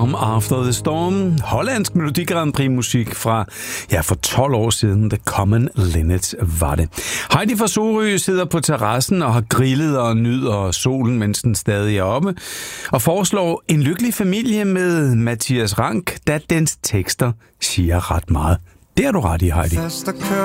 Calm After the Storm. Hollandsk Melodi Grand Prix musik fra, for 12 år siden. The Common Linnets var det. Heidi fra Sorø sidder på terrassen og har grillet og nyder solen, mens den stadig er oppe. Og foreslår en lykkelig familie med Mathias Rank, da dens tekster siger ret meget. Det har du ret i, Heidi.